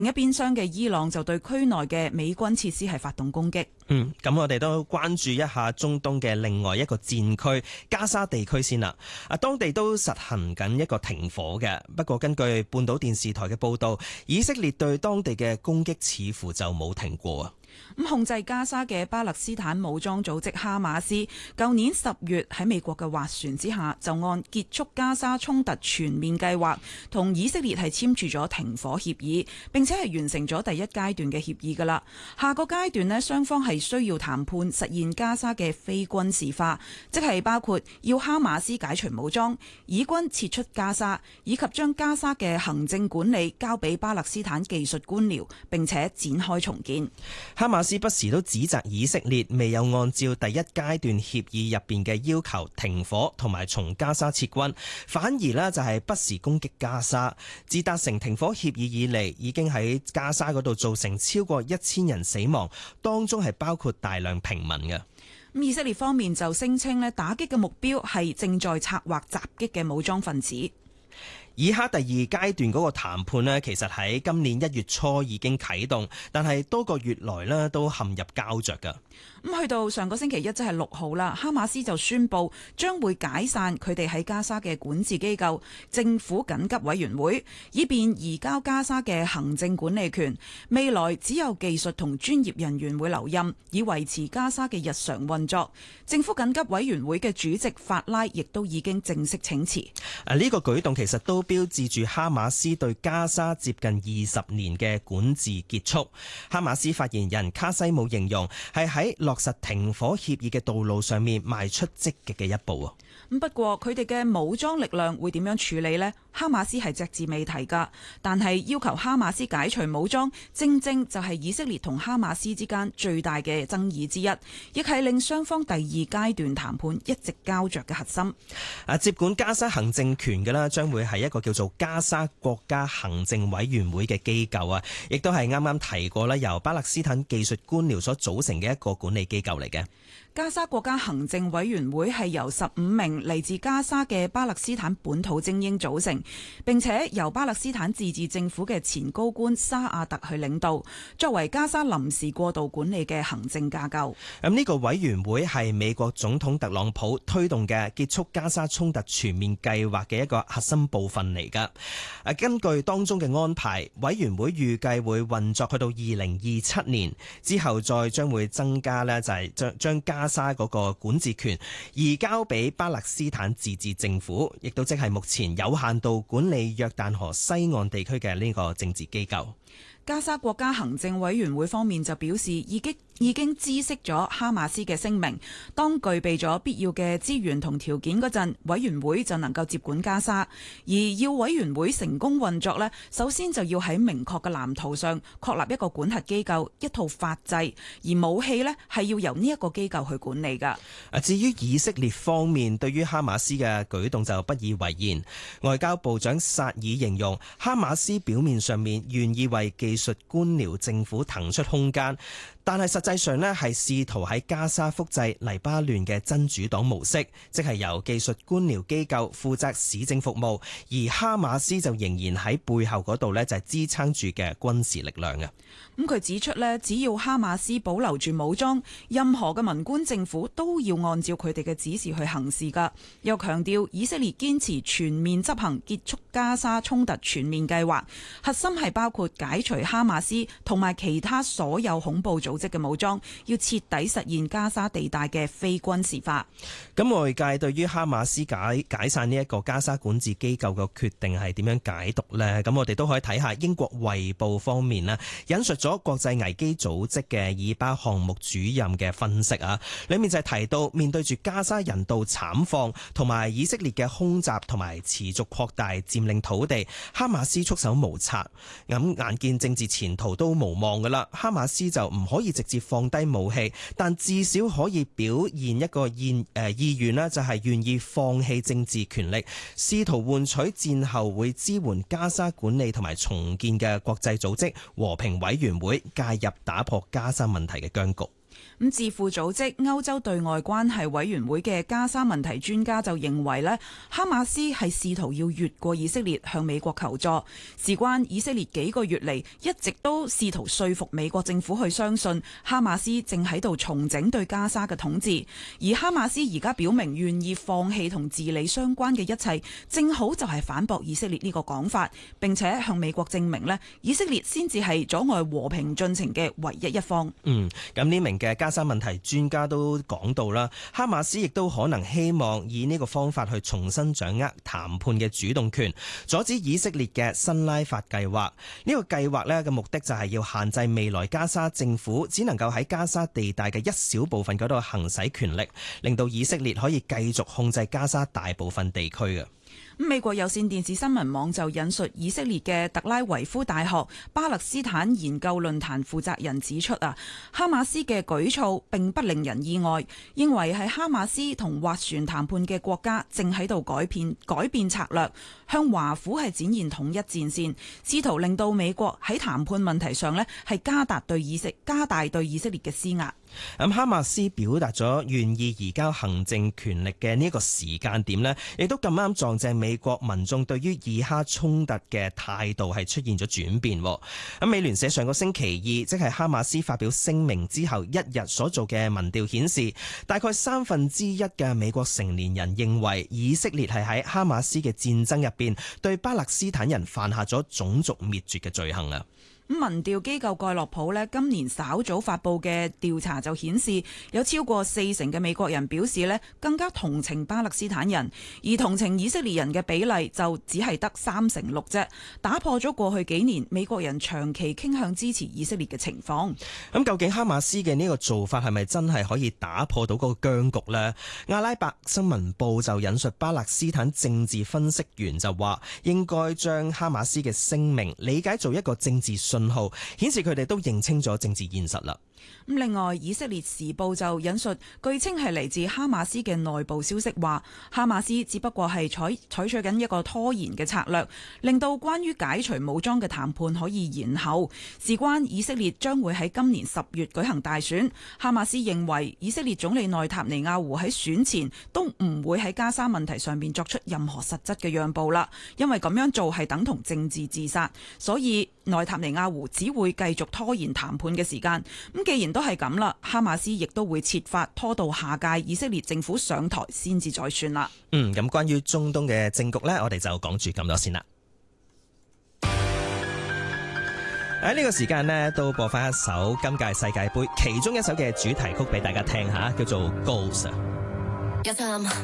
另一邊廂嘅伊朗就對區內嘅美軍設施係發動攻擊。 咁我哋都關注一下中東嘅另外一個戰區加沙地區先啦。當地都實行緊一個停火嘅，不過根據半島電視台嘅報導，以色列對當地嘅攻擊似乎就冇停過啊。 控制加沙嘅巴勒斯坦武裝組織哈馬斯，舊年10月喺美國嘅斡旋之下，就按結束加沙衝突全面計劃，同以色列係簽署咗停火協議，並且係完成咗第一階段嘅協議㗎喇。下個階段呢，雙方係需要談判實現加沙嘅非軍事化，即係包括要哈馬斯解除武裝、以軍撤出加沙，以及將加沙嘅行政管理交俾巴勒斯坦技術官僚，並且展開重建。 哈馬斯不時都指責以色列未有按照第一階段協議入邊嘅要求停火同埋從加沙撤軍，反而呢就係不時攻擊加沙。自達成停火協議以嚟，已經喺加沙嗰度造成超過1000人死亡，當中係包括大量平民嘅。 以色列方面就聲稱呢，打擊嘅目標係正在策劃襲擊嘅武裝分子。 以哈第二階段嗰個談判呢，其實喺今年1月初已經啟動，但係多個月來呢都陷入膠着㗎。 去到上個星期一，即係6號啦，哈馬斯就宣布將會解散佢哋喺加沙嘅管治機構政府緊急委員會，以便移交加沙嘅行政管理權。未來只有技術同專業人員會留任，以維持加沙嘅日常運作。政府緊急委員會嘅主席法拉亦都已經正式請辭。 呢個舉動其實都標誌住哈馬斯對加沙接近20年嘅管治結束。哈馬斯發言人卡西姆形容係喺落實停火協議嘅道路上面邁出積極嘅一步啊！ 不過佢哋嘅武裝力量會點樣處理呢？哈馬斯係隻字未提㗎，但係要求哈馬斯解除武裝，正正就係以色列同哈馬斯之間最大嘅爭議之一，亦係令雙方第二階段談判一直膠着嘅核心。 接管加沙行政權嘅啦，將會係一個叫做加沙國家行政委員會嘅機構啊，亦都係啱啱提過啦，由巴勒斯坦技術官僚所組成嘅一個管理機構嚟嘅。 加沙國家行政委員會係由15名嚟自加沙嘅巴勒斯坦本土精英組成，並且由巴勒斯坦自治政府嘅前高官沙亞特去領導，作為加沙臨時過渡管理嘅行政架構。 呢個委員會係美國總統特朗普推動嘅結束加沙衝突全面計劃嘅一個核心部分嚟㗎。根據當中嘅安排，委員會預計會運作去到2027年之後，再將會增加呢，就係將加沙嗰個管治權移交俾巴勒斯坦自治政府，亦都即係目前有限度管理約旦河西岸地區嘅呢個政治機構。 加沙國家行政委員會方面就表示，已經知悉咗哈馬斯嘅聲明，當具備咗必要嘅資源同條件嗰陣，委員會就能夠接管加沙。而要委員會成功運作呢，首先就要喺明確嘅藍圖上確立一個管轄機構、一套法制，而武器呢係要由呢一個機構去管理㗎。 至於以色列方面，對於哈馬斯嘅舉動就不以為然。外交部長薩爾形容，哈馬斯表面上面願意為技術官僚政府騰出空間，但係實際上呢係試圖喺加沙複製黎巴嫩嘅真主黨模式，即係由技術官僚機構負責市政服務，而哈馬斯就仍然喺背後嗰度呢就係支撐住嘅軍事力量啊。 佢指出呢，只要哈馬斯保留住武裝，任何嘅文官政府都要按照佢哋嘅指示去行事㗎。又強調以色列堅持全面執行結束加沙衝突全面計劃，核心係包括解除哈馬斯同埋其他所有恐怖組織嘅武裝，要徹底實現加沙地帶嘅非軍事化。 咁外界對於哈馬斯解散呢一個加沙管治機構嘅決定係點樣解讀呢？咁我哋都可以睇下英國衛報方面啦，引述咗國際危機組織嘅以巴項目主任嘅分析啊，裏面就係提到面對住加沙人道慘況同埋以色列嘅空襲同埋持續擴大佔領土地，哈馬斯束手無策，咁眼見政治前途都無望噶啦，哈馬斯就唔可以直接放低武器，但至少可以表現一個意願啦，就係願意放棄政治權力，試圖換取戰後會支援加沙管理同埋重建嘅國際組織和平委員會介入打破加沙問題嘅僵局。 咁智庫組織歐洲對外關係委員會嘅加沙問題專家就認為呢，哈馬斯係試圖要越過以色列向美國求助，事關以色列幾個月嚟一直都試圖說服美國政府去相信哈馬斯正喺度重整對加沙嘅統治，而哈馬斯而家表明願意放棄同治理相關嘅一切，正好就係反駁以色列呢個講法，並且向美國證明呢，以色列先至係阻礙和平進程嘅唯一一方。 咁呢名嘅加沙問題專家都講到啦，哈馬斯亦都可能希望以呢個方法去重新掌握談判嘅主動權，阻止以色列嘅新拉法計劃。呢個計劃呢嘅目的就係要限制未來加沙政府只能夠喺加沙地帶嘅一小部分嗰度行使權力，令到以色列可以繼續控制加沙大部分地區嘅。 美國有線電視新聞網就引述以色列嘅特拉維夫大學巴勒斯坦研究論壇負責人指出哈馬斯嘅舉措並不令人意外，認為係哈馬斯同斡旋談判嘅國家正喺度改變策略，向華府係展現統一戰線，試圖令到美國喺談判問題上係加大對以色列嘅施壓。 哈馬斯表達咗願意移交行政權力嘅呢個時間點呢，亦都咁啱撞正美國民眾對於以哈衝突嘅態度係出現咗轉變。美聯社上個星期二，即係哈馬斯發表聲明之後一日所做嘅民調顯示，大概1/3嘅美國成年人認為以色列係喺哈馬斯嘅戰爭入邊對巴勒斯坦人犯下咗種族滅絕嘅罪行啊！ 民調機構蓋洛普今年稍早發布嘅調查就顯示，有超過40%嘅美國人表示更加同情巴勒斯坦人，而同情以色列人嘅比例就只係得36%啫，打破咗過去幾年美國人長期傾向支持以色列嘅情況。 咁究竟哈馬斯嘅呢個做法係咪真係可以打破到嗰個僵局呢？阿拉伯新聞報就引述巴勒斯坦政治分析員就話，應該將哈馬斯嘅聲明理解做一個政治信號，顯示佢哋都認清咗政治現實啦。 另外，以色列時報就引述據稱係嚟自哈馬斯嘅內部消息話，哈馬斯只不過係採取緊一個拖延嘅策略，令到關於解除武裝嘅談判可以延後。事關以色列將會喺今年10月舉行大選，哈馬斯認為以色列總理內塔尼亞胡喺選前都唔會喺加沙問題上面作出任何實質嘅讓步啦，因為咁樣做係等同政治自殺，所以內塔尼亞胡只會繼續拖延談判嘅時間。既然都係咁啦，哈馬斯亦都會設法拖到下屆以色列政府上台先至再算啦。 咁關於中東嘅政局呢，我哋就講住咁多先啦。喺呢個時間呢，都播翻一首今屆世界盃其中一首嘅主題曲俾大家聽下，叫做《Goals》。